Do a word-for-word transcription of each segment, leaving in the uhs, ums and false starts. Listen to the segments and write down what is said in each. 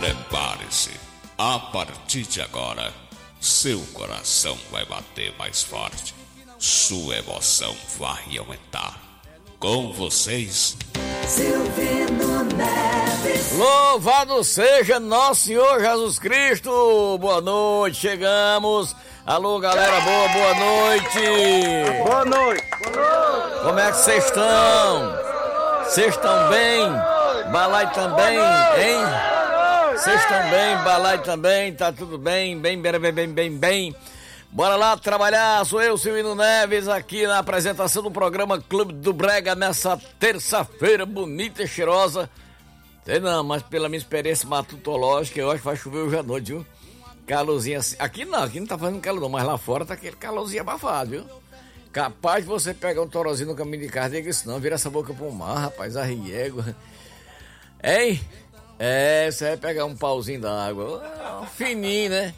Prepare-se, a partir de agora, seu coração vai bater mais forte, sua emoção vai aumentar. Com vocês, Silvino Neves. Louvado seja Nosso Senhor Jesus Cristo. Boa noite, chegamos. Alô, galera boa, boa noite. Boa noite. Como é que vocês estão? Vocês estão bem? Balai também, hein? Vocês estão bem? Balai também, tá tudo bem? Bem, bem, bem, bem, bem, bem. Bora lá trabalhar, sou eu, Silvino Neves, aqui na apresentação do programa Clube do Brega, nessa terça-feira bonita e cheirosa. Sei não, mas pela minha experiência matutológica, eu acho que vai chover hoje à noite, viu? Calorzinho assim, aqui não, aqui não tá fazendo calor não, mas lá fora tá aquele calorzinho abafado, viu? Capaz de você pegar um torozinho no caminho de casa e diga isso não, vira essa boca pro mar, rapaz, arriego. Hein? É, você vai pegar um pauzinho d'água, fininho, né?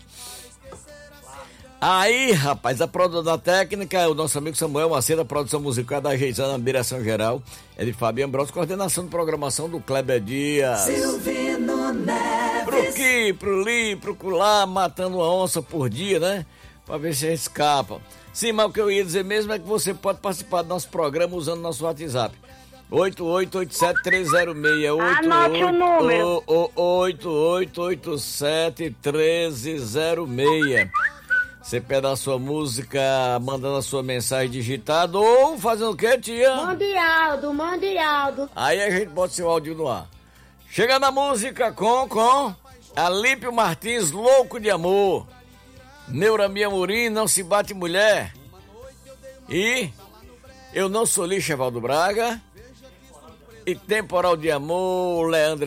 Aí, rapaz, a produção da técnica é o nosso amigo Samuel Macedo, a produção musical da Geisana, na direção geral é de Fábio Ambrosio, coordenação de programação do Kleber Dias. Silvino Neves. Pro aqui, pro ali, pro lá, matando uma onça por dia, né? Pra ver se a gente escapa. Sim, mas o que eu ia dizer mesmo é que você pode participar do nosso programa usando nosso WhatsApp. oito oito oito sete três zero seis. Anote o número. oito oito oito sete três zero seis. Você pede a sua música, mandando a sua mensagem digitada ou fazendo o quê, tia? Mande áudio, mande áudio. Aí a gente bota seu áudio no ar. Chega na música com, com Alípio Martins, Louco de Amor. Neuramia Amorim, Não Se Bate Mulher. E Eu Não Sou Lixo, Evaldo Braga. E Temporal de Amor, Leandro